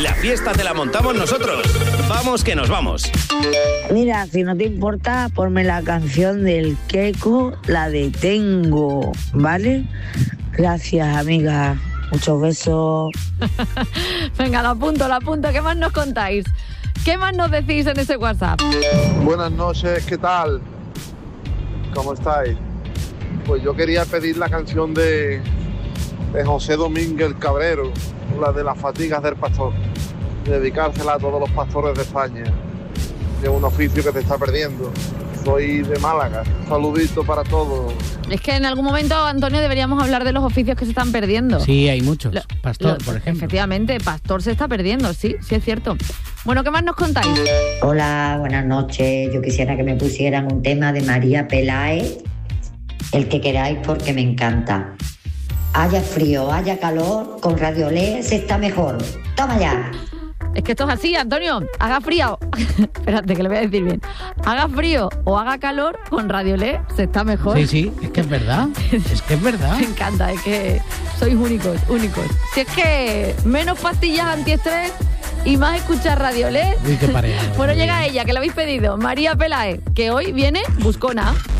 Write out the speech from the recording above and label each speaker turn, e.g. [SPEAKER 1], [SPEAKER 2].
[SPEAKER 1] La fiesta te la montamos nosotros. Vamos que nos vamos.
[SPEAKER 2] Mira, si no te importa, ponme la canción del Keiko, la de Tengo, ¿vale? Gracias, amiga. Muchos besos.
[SPEAKER 3] Venga, la apunto. ¿Qué más nos contáis? ¿Qué más nos decís en ese WhatsApp?
[SPEAKER 4] Buenas noches, ¿qué tal? ¿Cómo estáis? Pues yo quería pedir la canción de José Domínguez el Cabrero, la de las fatigas del pastor. Dedicársela a todos los pastores de España. Es un oficio que te está perdiendo. Soy de Málaga. Saludito para todos.
[SPEAKER 3] Es que en algún momento, Antonio, deberíamos hablar de los oficios que se están perdiendo.
[SPEAKER 5] Sí, hay muchos. Pastor, por ejemplo.
[SPEAKER 3] Efectivamente, pastor se está perdiendo, sí es cierto. Bueno, ¿qué más nos contáis?
[SPEAKER 6] Hola, buenas noches. Yo quisiera que me pusieran un tema de María Peláez, el que queráis, porque me encanta. Haya frío, haya calor, con Radio Le se está mejor. ¡Toma ya!
[SPEAKER 3] Es que esto es así, Antonio. Haga frío. Espérate, que le voy a decir bien. Haga frío o haga calor, con Radio Le se está mejor.
[SPEAKER 5] Sí, es que es verdad.
[SPEAKER 3] Me encanta, es que sois únicos. Si es que menos pastillas antiestrés y más escuchar Radio Le.
[SPEAKER 5] Uy, qué pareja.
[SPEAKER 3] Bueno, llega ella, que la habéis pedido, María Peláez, que hoy viene buscona.